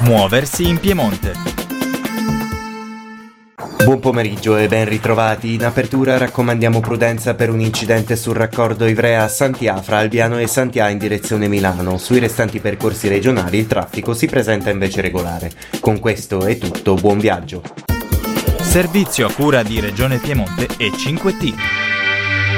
Muoversi in Piemonte. Buon pomeriggio e ben ritrovati. In apertura raccomandiamo prudenza per un incidente sul raccordo Ivrea-Santià fra Albiano e Santià in direzione Milano. Sui restanti percorsi regionali il traffico si presenta invece regolare. Con questo è tutto, buon viaggio. Servizio a cura di Regione Piemonte e 5T.